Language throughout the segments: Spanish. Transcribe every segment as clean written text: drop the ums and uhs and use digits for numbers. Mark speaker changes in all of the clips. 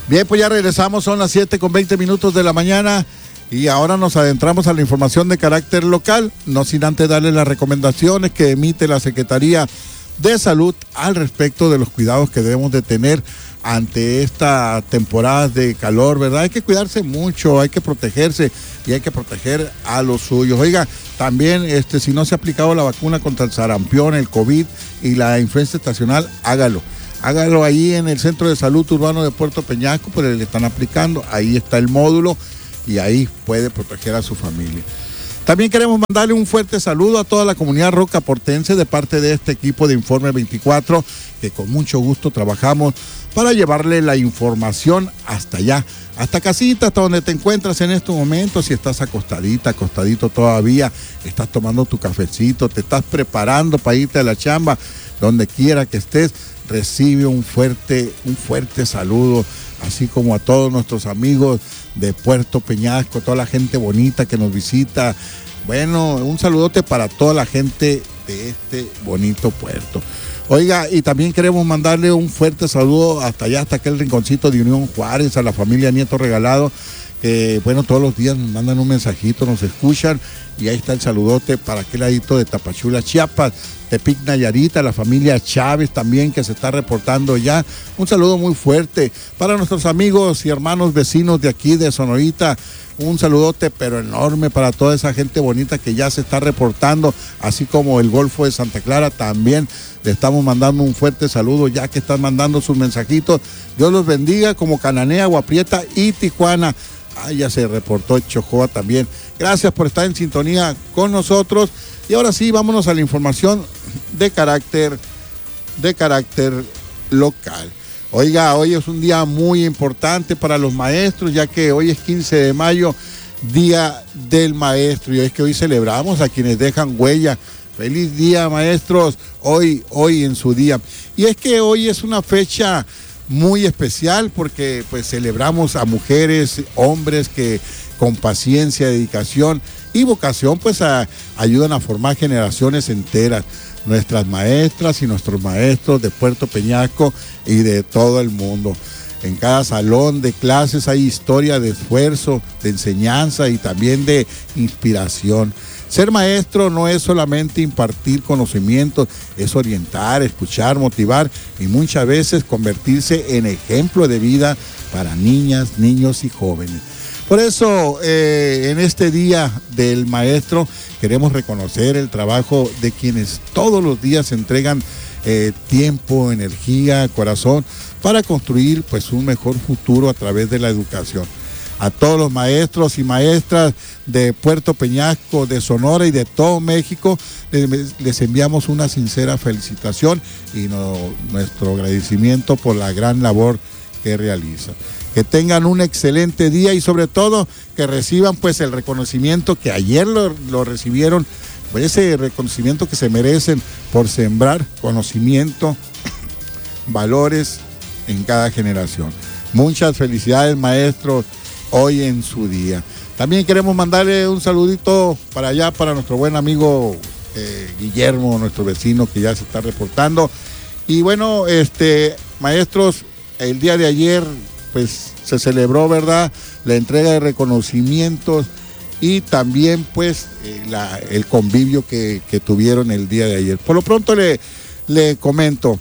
Speaker 1: Bien, pues ya regresamos, son las 7:20 de la mañana y ahora nos adentramos a la información de carácter local, no sin antes darle las recomendaciones que emite la Secretaría de Salud al respecto de los cuidados que debemos de tener ante esta temporada de calor, ¿verdad? Hay que cuidarse mucho, hay que protegerse y hay que proteger a los suyos. Oiga, también si no se ha aplicado la vacuna contra el sarampión, el COVID y la influenza estacional, hágalo. Hágalo ahí en el Centro de Salud Urbano de Puerto Peñasco, pues le están aplicando, ahí está el módulo y ahí puede proteger a su familia. También queremos mandarle un fuerte saludo a toda la comunidad rocaportense de parte de este equipo de Informe 24, que con mucho gusto trabajamos para llevarle la información hasta allá, hasta casita, hasta donde te encuentras en estos momentos. Si estás acostadito todavía, estás tomando tu cafecito, te estás preparando para irte a la chamba, donde quiera que estés, recibe un fuerte saludo, así como a todos nuestros amigos de Puerto Peñasco, toda la gente bonita que nos visita. Bueno, un saludote para toda la gente de este bonito puerto. Oiga, y también queremos mandarle un fuerte saludo hasta allá, hasta aquel rinconcito de Unión Juárez, a la familia Nieto Regalado, que bueno, todos los días nos mandan un mensajito, nos escuchan, y ahí está el saludote para aquel ladito de Tapachula, Chiapas, Tepic, Nayarit, a la familia Chávez también que se está reportando ya. Un saludo muy fuerte para nuestros amigos y hermanos vecinos de aquí de Sonorita. Un saludote pero enorme para toda esa gente bonita que ya se está reportando, así como el Golfo de Santa Clara también. Le estamos mandando un fuerte saludo ya que están mandando sus mensajitos. Dios los bendiga, como Cananea, Agua Prieta y Tijuana. Ya se reportó Chojoa también. Gracias por estar en sintonía con nosotros. Y ahora sí, vámonos a la información de carácter local. Oiga, hoy es un día muy importante para los maestros, ya que hoy es 15 de mayo, Día del Maestro, y es que hoy celebramos a quienes dejan huella. Feliz día, maestros, hoy en su día. Y es que hoy es una fecha muy especial porque pues celebramos a mujeres, hombres que con paciencia, dedicación y vocación pues ayudan a formar generaciones enteras. Nuestras maestras y nuestros maestros de Puerto Peñasco y de todo el mundo. En cada salón de clases hay historia de esfuerzo, de enseñanza y también de inspiración. Ser maestro no es solamente impartir conocimientos, es orientar, escuchar, motivar y muchas veces convertirse en ejemplo de vida para niñas, niños y jóvenes. Por eso, en este Día del Maestro, queremos reconocer el trabajo de quienes todos los días entregan tiempo, energía, corazón, para construir pues un mejor futuro a través de la educación. A todos los maestros y maestras de Puerto Peñasco, de Sonora y de todo México, les enviamos una sincera felicitación y nuestro agradecimiento por la gran labor que realizan. Que tengan un excelente día y sobre todo que reciban pues el reconocimiento que ayer lo recibieron, pues ese reconocimiento que se merecen por sembrar conocimiento, valores en cada generación. Muchas felicidades, maestros, hoy en su día. También queremos mandarle un saludito para allá, para nuestro buen amigo Guillermo, nuestro vecino que ya se está reportando. Y bueno, maestros, el día de ayer pues se celebró, ¿verdad?, la entrega de reconocimientos y también pues el convivio que tuvieron el día de ayer. Por lo pronto le comento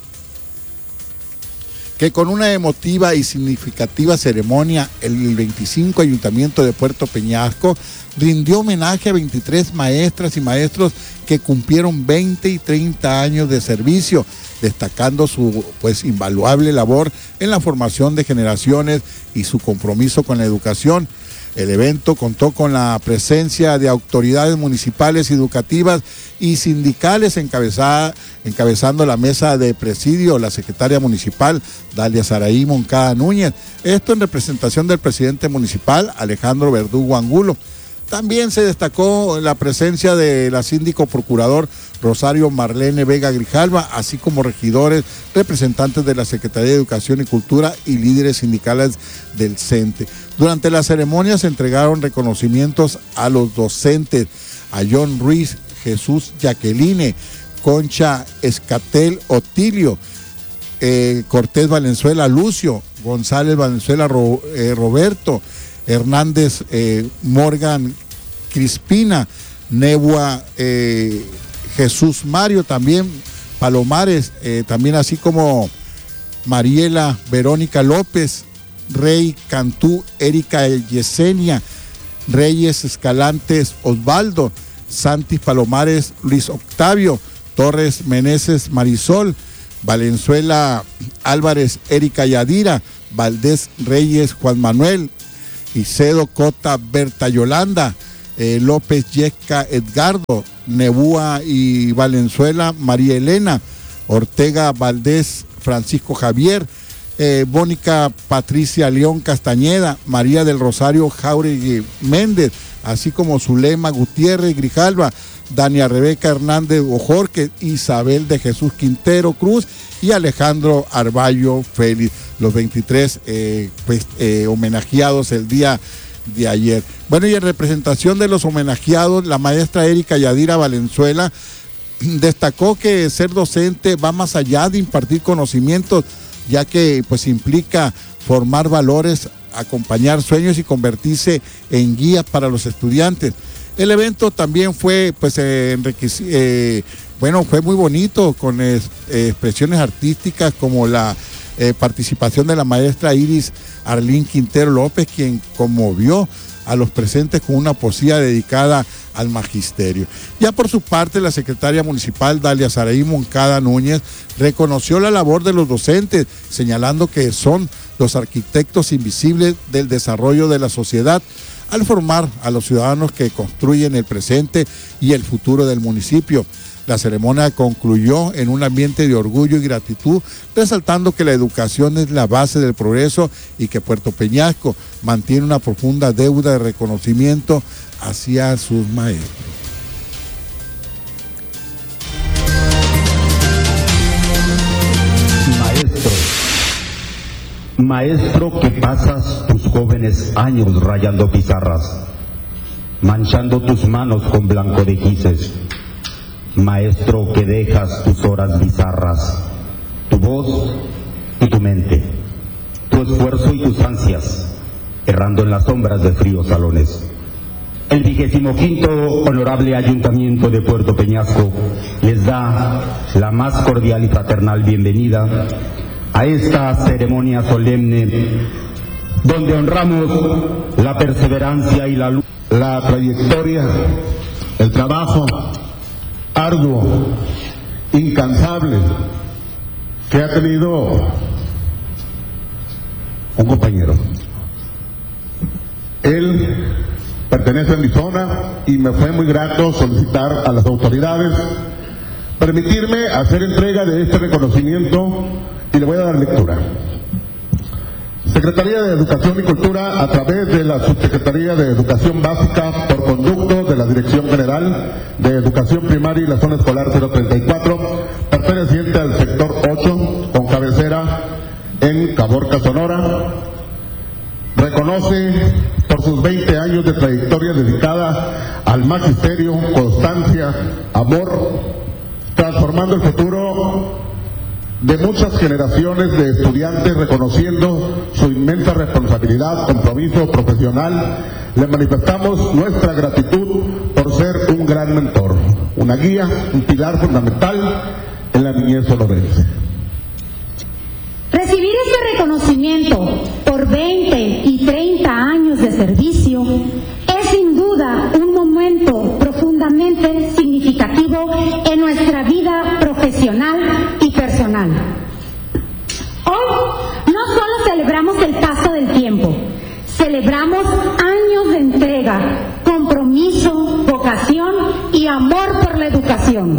Speaker 1: que con una emotiva y significativa ceremonia, el 25 Ayuntamiento de Puerto Peñasco rindió homenaje a 23 maestras y maestros que cumplieron 20 y 30 años de servicio, destacando su pues invaluable labor en la formación de generaciones y su compromiso con la educación. El evento contó con la presencia de autoridades municipales, educativas y sindicales, encabezando la mesa de presidio la secretaria municipal Dalia Saraí Moncada Núñez. Esto en representación del presidente municipal Alejandro Verdugo Angulo. También se destacó la presencia de la síndico procurador Rosario Marlene Vega Grijalva, así como regidores, representantes de la Secretaría de Educación y Cultura y líderes sindicales del CENTE. Durante la ceremonia se entregaron reconocimientos a los docentes, a John Ruiz, Jesús Jacqueline, Concha Escatel Otilio, Cortés Valenzuela Lucio, González Valenzuela Roberto, Hernández Morgan Crispina, Nebua Jesús Mario, también Palomares, también así como Mariela Verónica López, Rey Cantú, Erika Yesenia, Reyes Escalantes Osvaldo, Santis Palomares Luis Octavio, Torres Meneses Marisol, Valenzuela Álvarez Erika Yadira, Valdés Reyes Juan Manuel, Icedo Cota Berta Yolanda, López Yesca Edgardo, Nebúa y Valenzuela María Elena, Ortega Valdés Francisco Javier, Bónica Patricia León Castañeda, María del Rosario Jauregui Méndez, así como Zulema Gutiérrez Grijalva, Dania Rebeca Hernández Ojorque, Isabel de Jesús Quintero Cruz y Alejandro Arballo Félix, los 23 homenajeados el día de ayer. Bueno, y en representación de los homenajeados, la maestra Erika Yadira Valenzuela destacó que ser docente va más allá de impartir conocimientos, ya que pues implica formar valores, acompañar sueños y convertirse en guías para los estudiantes. El evento también fue pues fue muy bonito, con expresiones artísticas como la participación de la maestra Iris Arlín Quintero López, quien conmovió a los presentes con una poesía dedicada al magisterio. Ya por su parte, la secretaria municipal Dalia Saraí Moncada Núñez reconoció la labor de los docentes, señalando que son los arquitectos invisibles del desarrollo de la sociedad, al formar a los ciudadanos que construyen el presente y el futuro del municipio. La ceremonia concluyó en un ambiente de orgullo y gratitud, resaltando que la educación es la base del progreso y que Puerto Peñasco mantiene una profunda deuda de reconocimiento hacia sus maestros.
Speaker 2: Maestro que pasas tus jóvenes años rayando pizarras, manchando tus manos con blanco de quises. Maestro que dejas tus horas bizarras, tu voz y tu mente, tu esfuerzo y tus ansias, errando en las sombras de fríos salones. El 25º Honorable Ayuntamiento de Puerto Peñasco les da la más cordial y fraternal bienvenida a esta ceremonia solemne donde honramos la perseverancia y la luz,
Speaker 3: la trayectoria, el trabajo arduo, incansable que ha tenido un compañero. Él pertenece a mi zona y me fue muy grato solicitar a las autoridades permitirme hacer entrega de este reconocimiento y le voy a dar lectura. Secretaría de Educación y Cultura, a través de la Subsecretaría de Educación Básica, por conducto de la Dirección General de Educación Primaria y la Zona Escolar 034, perteneciente al sector 8, con cabecera en Caborca, Sonora, reconoce por sus 20 años de trayectoria dedicada al magisterio, constancia, amor, transformando el futuro de muchas generaciones de estudiantes, reconociendo su inmensa responsabilidad, compromiso profesional. Le manifestamos nuestra gratitud por ser un gran mentor, una guía, un pilar fundamental en la niñez sonorense.
Speaker 4: Recibir este reconocimiento por 20 y 30 años de servicio es sin duda un momento profundamente significativo en nuestra vida profesional y personal. Hoy no solo celebramos el paso del tiempo, celebramos años de entrega, compromiso, vocación y amor por la educación.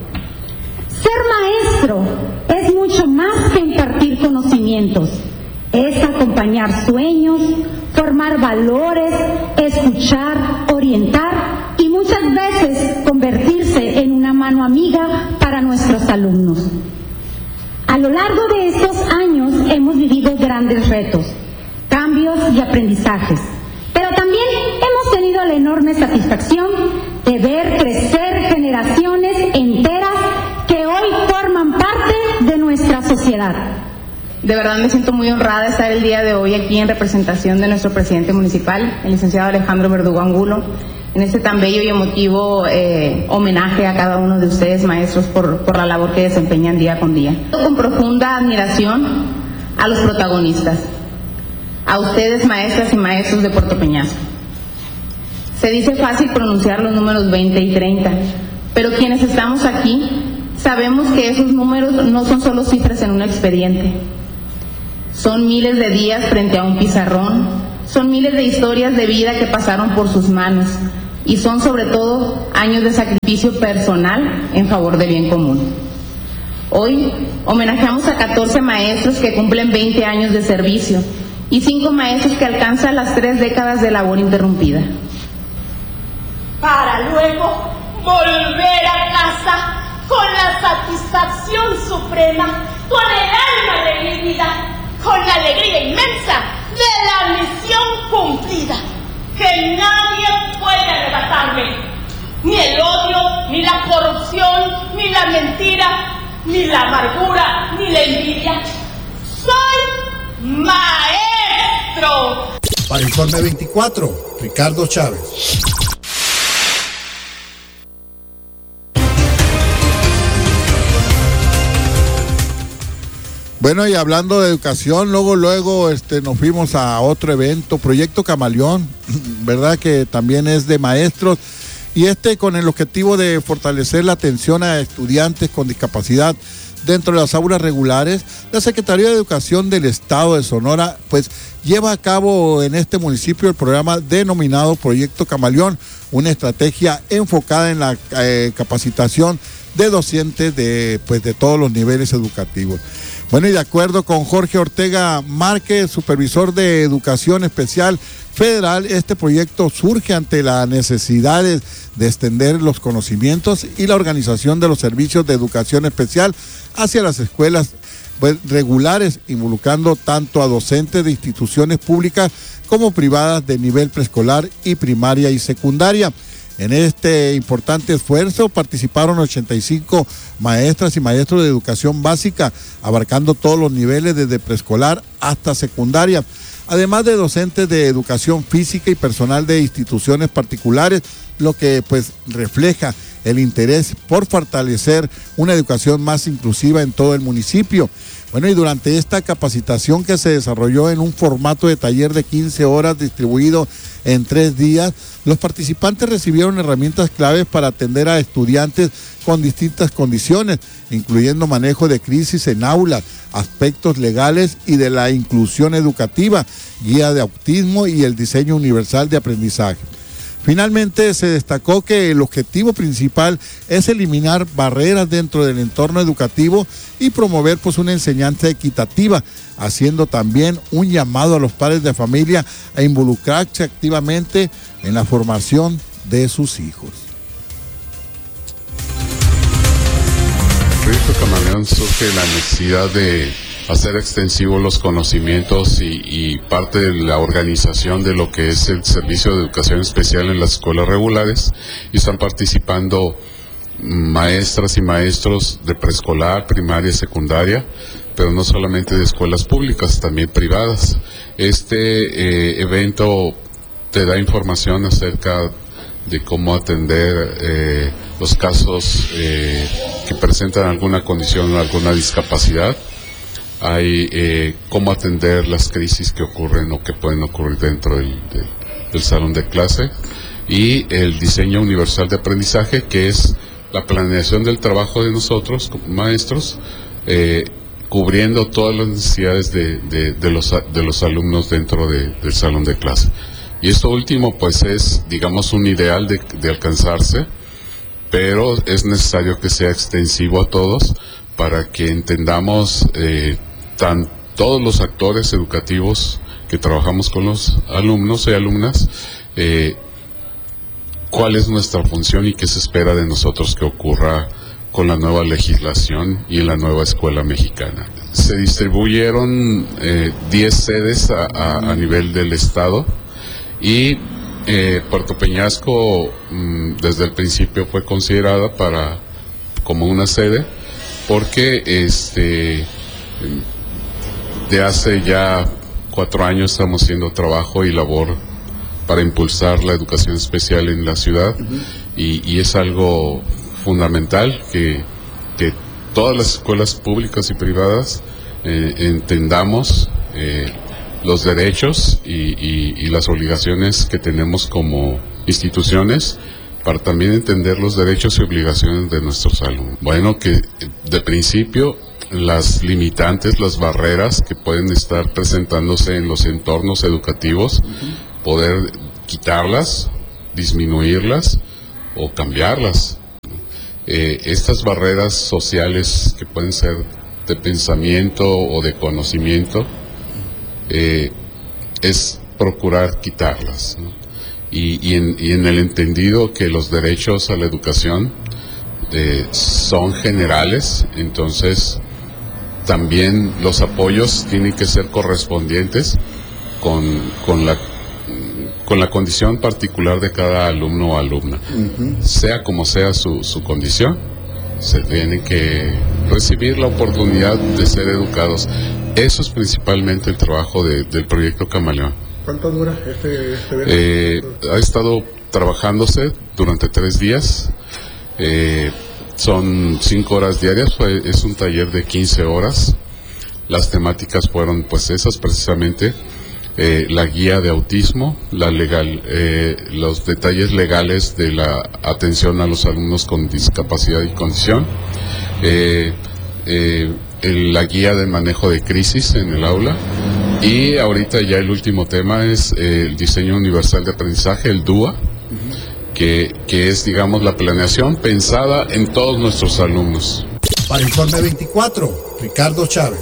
Speaker 4: Ser maestro es mucho más que impartir conocimientos, es acompañar sueños, formar valores, escuchar, orientar y muchas veces convertirse en una mano amiga para nuestros alumnos. A lo largo de estos años hemos vivido grandes retos, cambios y aprendizajes, pero también hemos tenido la enorme satisfacción de ver crecer generaciones enteras que hoy forman parte de nuestra sociedad.
Speaker 5: De verdad me siento muy honrada de estar el día de hoy aquí en representación de nuestro presidente municipal, el licenciado Alejandro Verdugo Angulo, en este tan bello y emotivo homenaje a cada uno de ustedes, maestros, por la labor que desempeñan día con día. Con profunda admiración a los protagonistas, a ustedes, maestras y maestros de Puerto Peñasco. Se dice fácil pronunciar los números 20 y 30, pero quienes estamos aquí sabemos que esos números no son solo cifras en un expediente. Son miles de días frente a un pizarrón, son miles de historias de vida que pasaron por sus manos y son sobre todo años de sacrificio personal en favor del bien común. Hoy homenajeamos a 14 maestros que cumplen 20 años de servicio y 5 maestros que alcanzan las 3 décadas de labor interrumpida.
Speaker 6: Para luego volver a casa con la satisfacción suprema, con el alma dividida, con la alegría inmensa de la misión cumplida, que nadie puede arrebatarme, ni el odio, ni la corrupción, ni la mentira, ni la amargura, ni la envidia. Soy maestro.
Speaker 7: Para Informe 24, Ricardo Chávez.
Speaker 1: Bueno, y hablando de educación, luego nos fuimos a otro evento, Proyecto Camaleón, ¿verdad? Que también es de maestros, y con el objetivo de fortalecer la atención a estudiantes con discapacidad dentro de las aulas regulares. La Secretaría de Educación del Estado de Sonora, pues, lleva a cabo en este municipio el programa denominado Proyecto Camaleón, una estrategia enfocada en la capacitación de docentes de todos los niveles educativos. Bueno, y de acuerdo con Jorge Ortega Márquez, supervisor de Educación Especial Federal, este proyecto surge ante las necesidades de extender los conocimientos y la organización de los servicios de educación especial hacia las escuelas regulares, involucrando tanto a docentes de instituciones públicas como privadas de nivel preescolar y primaria y secundaria. En este importante esfuerzo participaron 85 maestras y maestros de educación básica, abarcando todos los niveles desde preescolar hasta secundaria, además de docentes de educación física y personal de instituciones particulares, lo que pues refleja el interés por fortalecer una educación más inclusiva en todo el municipio. Bueno, y durante esta capacitación que se desarrolló en un formato de taller de 15 horas distribuido en 3 días, los participantes recibieron herramientas claves para atender a estudiantes con distintas condiciones, incluyendo manejo de crisis en aula, aspectos legales y de la inclusión educativa, guía de autismo y el diseño universal de aprendizaje. Finalmente, se destacó que el objetivo principal es eliminar barreras dentro del entorno educativo y promover una enseñanza equitativa, haciendo también un llamado a los padres de familia a involucrarse activamente en la formación de sus hijos.
Speaker 8: El proyecto Camaleón surge de la necesidad de hacer extensivos los conocimientos y parte de la organización de lo que es el servicio de educación especial en las escuelas regulares, y están participando maestras y maestros de preescolar, primaria y secundaria, pero no solamente de escuelas públicas, también privadas. Este evento te da información acerca de cómo atender los casos que presentan alguna condición o alguna discapacidad. Hay cómo atender las crisis que ocurren o que pueden ocurrir dentro del salón de clase, y el diseño universal de aprendizaje, que es la planeación del trabajo de nosotros como maestros, cubriendo todas las necesidades de los alumnos dentro del salón de clase. Y esto último pues es, digamos, un ideal de alcanzarse, pero es necesario que sea extensivo a todos para que entendamos todos los actores educativos que trabajamos con los alumnos y alumnas, cuál es nuestra función y qué se espera de nosotros que ocurra con la nueva legislación y en la nueva escuela mexicana. Se distribuyeron 10 sedes a nivel del estado, y Puerto Peñasco desde el principio fue considerada como una sede, porque de hace ya 4 años estamos haciendo trabajo y labor para impulsar la educación especial en la ciudad, y es algo fundamental que todas las escuelas públicas y privadas entendamos los derechos y las obligaciones que tenemos como instituciones, para también entender los derechos y obligaciones de nuestros alumnos. Bueno, que de principio las limitantes, las barreras que pueden estar presentándose en los entornos educativos, poder quitarlas, disminuirlas o cambiarlas. Estas barreras sociales que pueden ser de pensamiento o de conocimiento, es procurar quitarlas, ¿no? Y en el entendido que los derechos a la educación son generales, entonces también los apoyos tienen que ser correspondientes con la condición particular de cada alumno o alumna. Sea como sea su condición, se tiene que recibir la oportunidad de ser educados. Eso es principalmente el trabajo del proyecto Camaleón.
Speaker 3: ¿Cuánto dura este evento?
Speaker 8: Ha estado trabajándose durante 3 días. Son 5 horas diarias, es un taller de 15 horas. Las temáticas fueron pues esas precisamente, la guía de autismo, los detalles legales de la atención a los alumnos con discapacidad y condición, la guía de manejo de crisis en el aula, y ahorita ya el último tema es el diseño universal de aprendizaje, el DUA, que es, digamos, la planeación pensada en todos nuestros alumnos.
Speaker 7: Para Informe 24, Ricardo Chávez.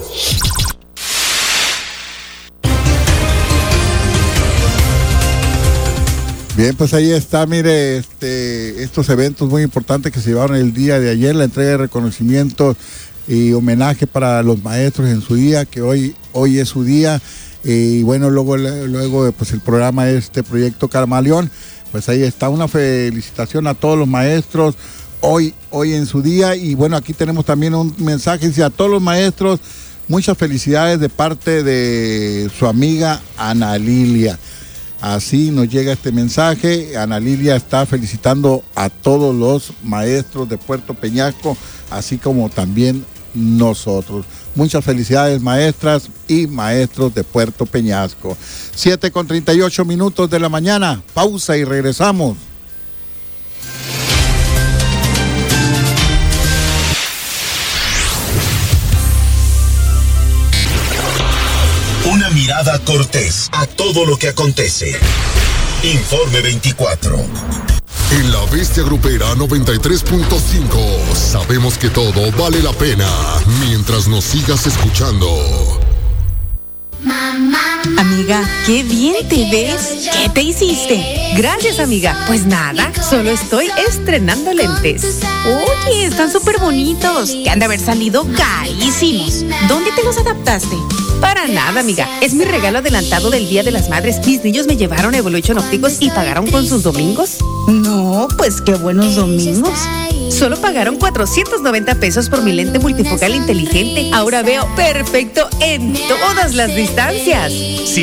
Speaker 1: Bien, pues ahí está, mire, estos eventos muy importantes que se llevaron el día de ayer, la entrega de reconocimientos y homenaje para los maestros en su día, que hoy es su día, y bueno, luego pues el programa de este proyecto Camaleón, pues ahí está, una felicitación a todos los maestros hoy en su día. Y bueno, aquí tenemos también un mensaje, dice: a todos los maestros, muchas felicidades de parte de su amiga Ana Lilia. Así nos llega este mensaje. Ana Lilia está felicitando a todos los maestros de Puerto Peñasco, así como también nosotros. Muchas felicidades, maestras y maestros de Puerto Peñasco. 7:38 de la mañana. Pausa y regresamos.
Speaker 9: Una mirada cortés a todo lo que acontece. Informe 24.
Speaker 10: En la Bestia Grupera 93.5 sabemos que todo vale la pena mientras nos sigas escuchando.
Speaker 11: Amiga, qué bien te ves. ¿Qué te hiciste? Gracias, amiga. Pues nada, solo estoy estrenando lentes. Oye, están súper bonitos. Que han de haber salido carísimos. ¿Dónde te los adaptaste? Para nada, amiga. Es mi regalo adelantado del Día de las Madres. Mis niños me llevaron a Evolution Ópticos y pagaron con sus domingos. No, pues qué buenos domingos. Solo pagaron 490 pesos por mi lente multifocal inteligente. Ahora veo perfecto en todas las distancias.